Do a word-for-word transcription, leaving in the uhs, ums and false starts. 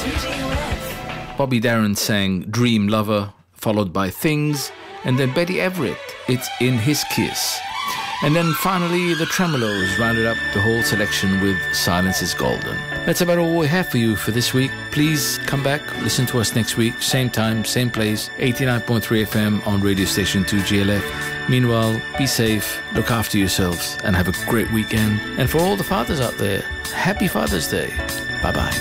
Bobby Darin sang Dream Lover, followed by Things, and then Betty Everett, It's in His Kiss. And then finally, the Tremolos rounded up the whole selection with Silence is Golden. That's about all we have for you for this week. Please come back, listen to us next week, same time, same place, eighty-nine point three F M on radio station two G L F. Meanwhile, be safe, look after yourselves, and have a great weekend. And for all the fathers out there, happy Father's Day. Bye-bye.